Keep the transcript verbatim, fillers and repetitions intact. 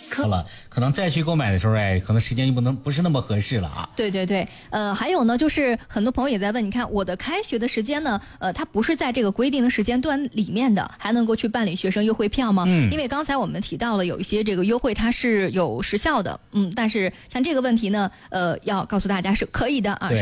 可了，可能再去购买的时候，哎，可能时间就不能不是那么合适了啊。 对对对，呃，还有呢，就是很多朋友也在问，你看我的开学的时间呢，呃，它不是在这个规定的时间段里面的，还能够去办理学生优惠票吗？ 嗯， 因为刚才我们提到了有一些这个优惠它是有时效的，嗯，但是像这个问题呢，呃，要告诉大家是可以的啊。